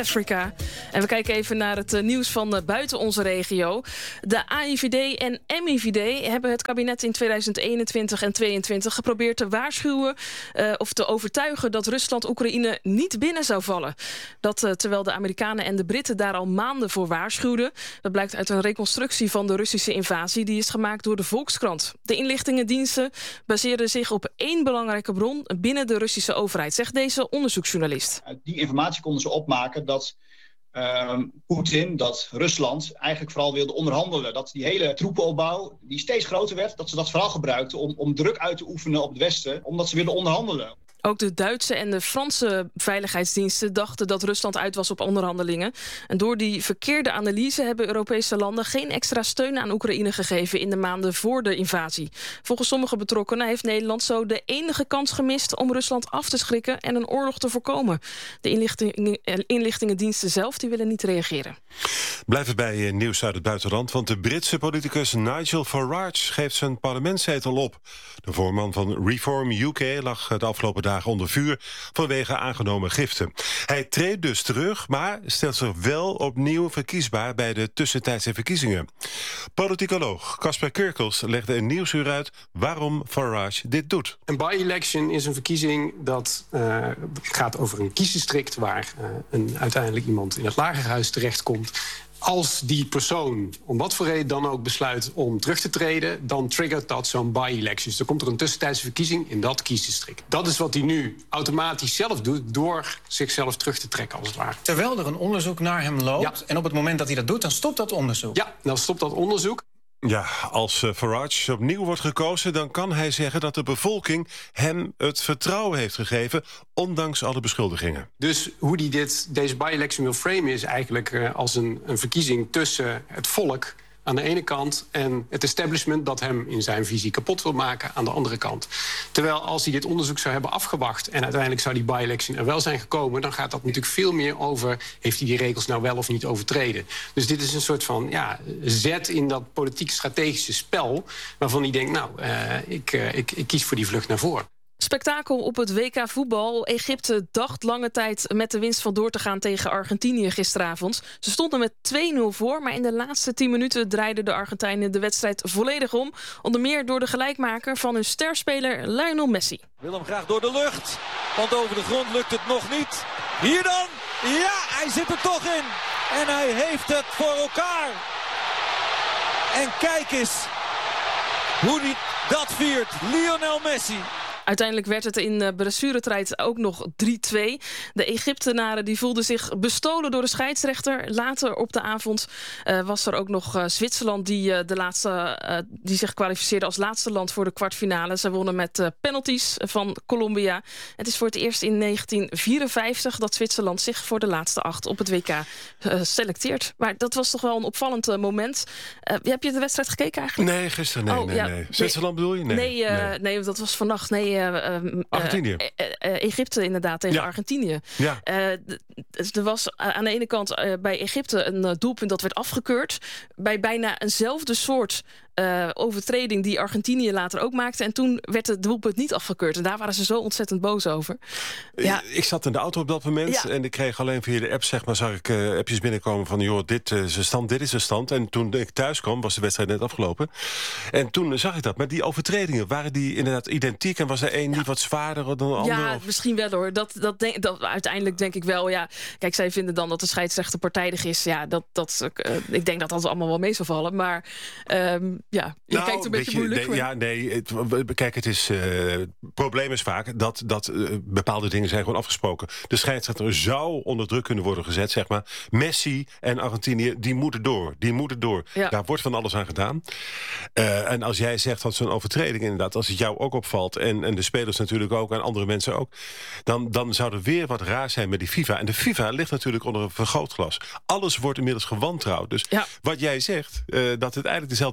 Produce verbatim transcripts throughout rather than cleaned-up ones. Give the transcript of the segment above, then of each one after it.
Africa. En we kijken even naar het nieuws van buiten onze regio. De A I V D en M I V D hebben het kabinet in tweeduizend eenentwintig en tweeëntwintig geprobeerd te waarschuwen uh, of te overtuigen dat Rusland Oekraïne niet binnen zou vallen. Dat uh, terwijl de Amerikanen en de Britten daar al maanden voor waarschuwden. Dat blijkt uit een reconstructie van de Russische invasie die is gemaakt door de Volkskrant. De inlichtingendiensten baseerden zich op één belangrijke bron binnen de Russische overheid, zegt deze onderzoeksjournalist. Uit die informatie konden ze opmaken dat uh, Poetin, dat Rusland eigenlijk vooral wilde onderhandelen. Dat die hele troepenopbouw, die steeds groter werd, dat ze dat vooral gebruikten om, om druk uit te oefenen op het Westen, omdat ze wilden onderhandelen. Ook de Duitse en de Franse veiligheidsdiensten dachten dat Rusland uit was op onderhandelingen. En door die verkeerde analyse hebben Europese landen geen extra steun aan Oekraïne gegeven in de maanden voor de invasie. Volgens sommige betrokkenen heeft Nederland zo de enige kans gemist om Rusland af te schrikken en een oorlog te voorkomen. De inlichting, inlichtingendiensten zelf die willen niet reageren. Blijven bij nieuws uit het buitenland, want de Britse politicus Nigel Farage geeft zijn parlementszetel op. De voorman van Reform U K lag de afgelopen dagen onder vuur vanwege aangenomen giften. Hij treedt dus terug, maar stelt zich wel opnieuw verkiesbaar bij de tussentijdse verkiezingen. Politicoloog Casper Kirkels legde in Nieuwsuur uit waarom Farage dit doet. Een by-election is een verkiezing dat uh, gaat over een kiesdistrict waar uh, een, uiteindelijk iemand in het lagerhuis terechtkomt. Als die persoon, om wat voor reden dan ook, besluit om terug te treden, dan triggert dat zo'n by-election. Dus dan komt er een tussentijdse verkiezing in dat kiesdistrict. Dat is wat hij nu automatisch zelf doet door zichzelf terug te trekken, als het ware. Terwijl er een onderzoek naar hem loopt, ja. En op het moment dat hij dat doet, dan stopt dat onderzoek. Ja, dan stopt dat onderzoek. Ja, als uh, Farage opnieuw wordt gekozen, dan kan hij zeggen dat de bevolking hem het vertrouwen heeft gegeven, ondanks alle beschuldigingen. Dus hoe hij dit, deze by-election wil framen is eigenlijk uh, als een, een verkiezing tussen het volk aan de ene kant en het establishment dat hem in zijn visie kapot wil maken aan de andere kant. Terwijl als hij dit onderzoek zou hebben afgewacht en uiteindelijk zou die by-election er wel zijn gekomen, dan gaat dat natuurlijk veel meer over, heeft hij die regels nou wel of niet overtreden. Dus dit is een soort van ja, zet in dat politiek-strategische spel waarvan hij denkt, nou, uh, ik, uh, ik, ik kies voor die vlucht naar voren. Spektakel op het W K voetbal. Egypte dacht lange tijd met de winst van door te gaan tegen Argentinië gisteravond. Ze stonden met twee nul voor, maar in de laatste tien minuten draaiden de Argentijnen de wedstrijd volledig om. Onder meer door de gelijkmaker van hun sterspeler Lionel Messi. Wil hem graag door de lucht, want over de grond lukt het nog niet. Hier dan! Ja, hij zit er toch in! En hij heeft het voor elkaar! En kijk eens hoe hij dat viert, Lionel Messi. Uiteindelijk werd het in blessuretijd ook nog drie twee. De Egyptenaren die voelden zich bestolen door de scheidsrechter. Later op de avond uh, was er ook nog uh, Zwitserland die, uh, de laatste, uh, die zich kwalificeerde als laatste land voor de kwartfinale. Ze wonnen met uh, penalties van Colombia. Het is voor het eerst in negentien vierenvijftig dat Zwitserland zich voor de laatste acht op het W K uh, selecteert. Maar dat was toch wel een opvallend uh, moment. Uh, heb je de wedstrijd gekeken eigenlijk? Nee, gisteren nee. Oh, nee, ja, nee. Zwitserland bedoel je? Nee, nee, uh, nee. nee, dat was vannacht. Nee, Uh, uh, Argentinië. Uh, uh, Egypte inderdaad tegen ja. Argentinië. Ja. Uh, d- er was uh, aan de ene kant uh, bij Egypte een uh, doelpunt dat werd afgekeurd. Bij bijna eenzelfde soort uh, overtreding die Argentinië later ook maakte. En toen werd het doelpunt niet afgekeurd. En daar waren ze zo ontzettend boos over. Ja. Ik zat in de auto op dat moment ja. en ik kreeg alleen via de app, zeg maar, zag ik uh, appjes binnenkomen van, joh, dit uh, is een stand, dit is een stand. En toen ik thuis kwam, was de wedstrijd net afgelopen. En toen uh, zag ik dat. Maar die overtredingen, waren die inderdaad identiek en was er één ja. niet wat zwaarder dan de ander? Ja, of? Misschien wel hoor. Dat, dat denk, dat, uiteindelijk denk ik wel, ja. Kijk, zij vinden dan dat de scheidsrechter partijdig is. Ja, dat, dat, uh, ik denk dat dat allemaal wel mee zou vallen. Maar um, ja, je nou, kijkt een beetje je, moeilijk. Nee, ja, nee. Het, kijk, het is. Uh, het probleem is vaak dat, dat uh, bepaalde dingen zijn gewoon afgesproken. De scheidsrechter zou onder druk kunnen worden gezet, zeg maar. Messi en Argentinië, die moeten door. Die moeten door. Ja. Daar wordt van alles aan gedaan. Uh, en als jij zegt dat zo'n overtreding inderdaad, als het jou ook opvalt en, en de spelers natuurlijk ook en andere mensen ook, dan, dan zou er weer wat raar zijn met die FIFA. En de FIFA ligt natuurlijk onder een vergrootglas. Alles wordt inmiddels gewantrouwd. Dus ja. wat jij zegt, uh, dat het eigenlijk dezelfde overtredingen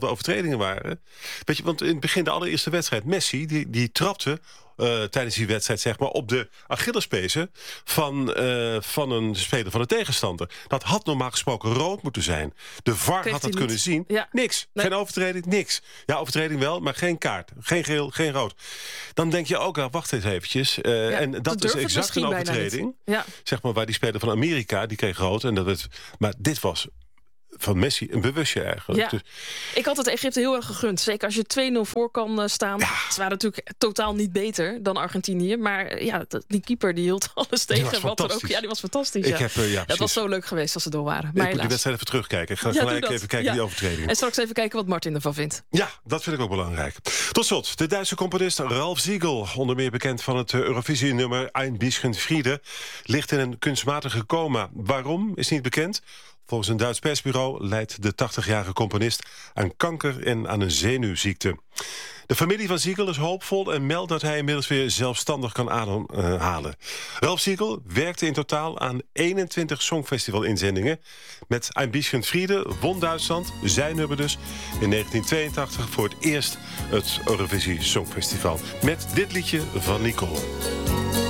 overtredingen waren. Weet je, want in het begin de allereerste wedstrijd, Messi, die, die trapte uh, tijdens die wedstrijd zeg maar op de Achillespezen van, uh, van een speler van de tegenstander. Dat had normaal gesproken rood moeten zijn. De V A R had dat kunnen niet zien. Ja. Niks. Nee. Geen overtreding, niks. Ja, overtreding wel, maar geen kaart. Geen geel, geen rood. Dan denk je ook, oh, wacht eens eventjes. Uh, ja, en dat is exact een overtreding. Ja. Zeg maar waar die speler van Amerika, die kreeg rood. En dat het, maar dit was van Messi een bewustje eigenlijk. Ja. Dus ik had het Egypte heel erg gegund. Zeker als je twee nul voor kan uh, staan. Ja. Ze waren natuurlijk totaal niet beter dan Argentinië. Maar ja, die keeper die hield alles tegen. Wat er ook. Ja, die was fantastisch. Ik ja. heb, uh, ja, dat was zo leuk geweest als ze door waren. Maar ik moet die wedstrijd even terugkijken. Ik ga ja, gelijk even kijken ja. die overtreding. En straks even kijken wat Martin ervan vindt. Ja, dat vind ik ook belangrijk. Tot slot, de Duitse componist Ralf Siegel, onder meer bekend van het Eurovisie-nummer Ein bisschen Friede, ligt in een kunstmatige coma. Waarom is niet bekend. Volgens een Duits persbureau lijdt de tachtigjarige componist aan kanker en aan een zenuwziekte. De familie van Siegel is hoopvol en meldt dat hij inmiddels weer zelfstandig kan ademhalen. Ralf Siegel werkte in totaal aan eenentwintig songfestival-inzendingen. Met Ein bisschen Friede won Duitsland, zijn nummer dus, in negentien tweeëntachtig voor het eerst het Eurovisie Songfestival. Met dit liedje van Nicole.